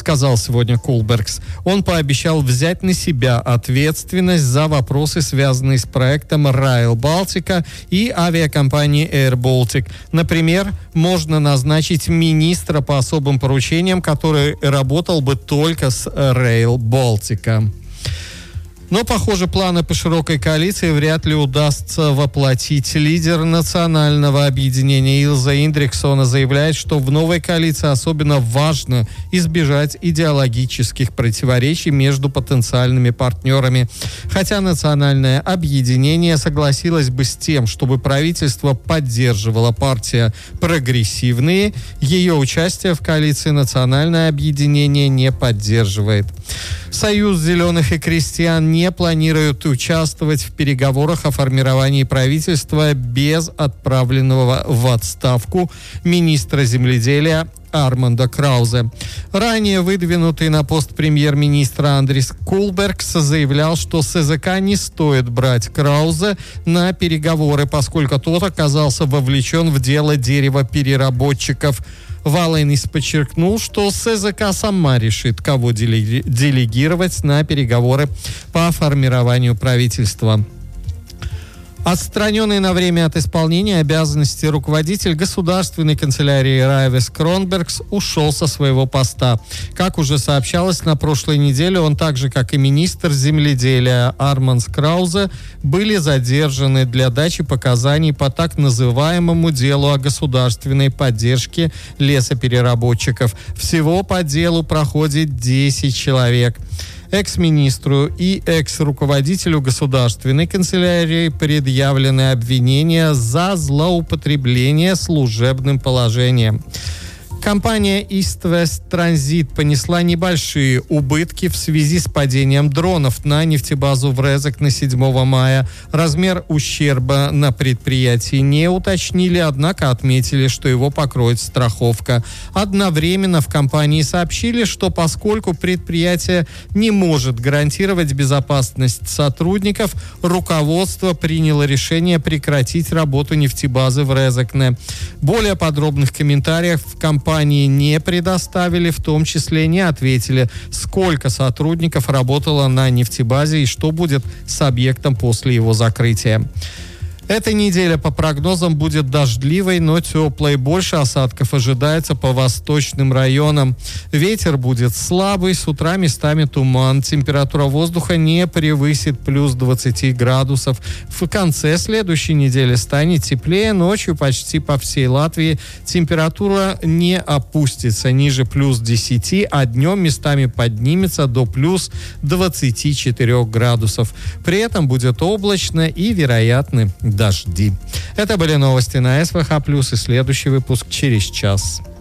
сказал сегодня Кулбергс. Он пообещал взять на себя ответственность за вопросы, связанные с проектом Rail Baltica и авиакомпанией Air Baltic. Например, можно назначить министра по особым поручениям, который работал бы только с Rail Baltica. Но, похоже, планы по широкой коалиции вряд ли удастся воплотить. Лидер национального объединения Илза Индриксона заявляет, что в новой коалиции особенно важно избежать идеологических противоречий между потенциальными партнерами. Хотя национальное объединение согласилось бы с тем, чтобы правительство поддерживала партия «Прогрессивные», ее участие в коалиции национальное объединение не поддерживает. Союз зеленых и крестьян не планирует участвовать в переговорах о формировании правительства без отправленного в отставку министра земледелия Арманда Краузе. Ранее выдвинутый на пост премьер-министра Андрис Кулбергс заявлял, что СЗК не стоит брать Краузе на переговоры, поскольку тот оказался вовлечен в дело деревопереработчиков. Валейнис подчеркнул, что СЗК сама решит, кого делегировать на переговоры по формированию правительства. Отстраненный на время от исполнения обязанностей руководитель государственной канцелярии Райвис Кронбергс ушел со своего поста. Как уже сообщалось, на прошлой неделе он, так же как и министр земледелия Армандс Краузе, были задержаны для дачи показаний по так называемому делу о государственной поддержке лесопереработчиков. Всего по делу проходит 10 человек. Экс-министру и экс-руководителю государственной канцелярии предъявлены обвинения за злоупотребление служебным положением. Компания East West Transit понесла небольшие убытки в связи с падением дронов на нефтебазу в Резек на 7 мая. Размер ущерба на предприятии не уточнили, однако отметили, что его покроет страховка. Одновременно в компании сообщили, что поскольку предприятие не может гарантировать безопасность сотрудников, руководство приняло решение прекратить работу нефтебазы в Резекне. Более подробных комментариев в компании не предоставили, в том числе не ответили, сколько сотрудников работало на нефтебазе и что будет с объектом после его закрытия. Эта неделя, по прогнозам, будет дождливой, но теплой. Больше осадков ожидается по восточным районам. Ветер будет слабый, с утра местами туман. Температура воздуха не превысит плюс 20 градусов. В конце следующей недели станет теплее. Ночью почти по всей Латвии температура не опустится ниже плюс 10, а днем местами поднимется до плюс 24 градусов. При этом будет облачно и вероятны дожди. Это были новости на СВХ+, и следующий выпуск через час.